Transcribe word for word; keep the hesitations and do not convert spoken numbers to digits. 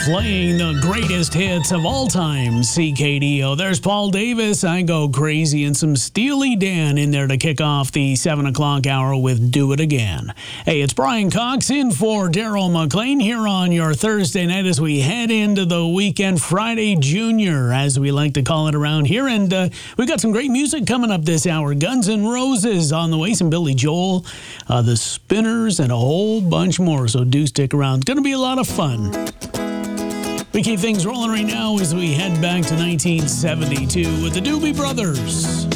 playing the greatest hits of all time, C K D O. There's Paul Davis, I Go Crazy, and some Steely Dan in there to kick off the seven o'clock hour with Do It Again. Hey, it's Brian Cox in for Daryl McLean here on your Thursday night as we head into the weekend. Friday Junior, as we like to call it around here. And uh, we got some great music coming up this hour. Guns N' Roses on the way, some Billy Joel, uh, the Spinners, and a whole bunch more. So do stick around. It's going to be a lot of fun. We keep things rolling right now as we head back to nineteen seventy-two with the Doobie Brothers.